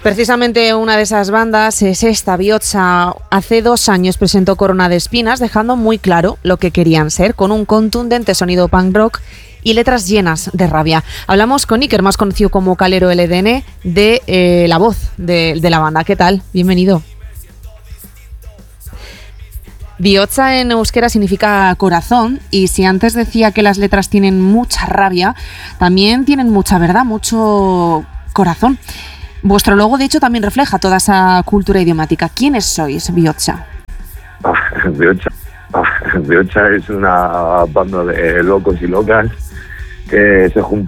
Precisamente una de esas bandas es esta, Biotsa. Hace 2 años presentó Corona de Espinas, dejando muy claro lo que querían ser, con un contundente sonido punk rock y letras llenas de rabia. Hablamos con Iker, más conocido como Calero LDN, de la voz de la banda. ¿Qué tal? Bienvenido. Biotsa en euskera significa corazón, y si antes decía que las letras tienen mucha rabia, también tienen mucha verdad, mucho corazón. Vuestro logo, de hecho, también refleja toda esa cultura idiomática. ¿Quiénes sois, Biotsa? Biotsa es una banda de locos y locas que se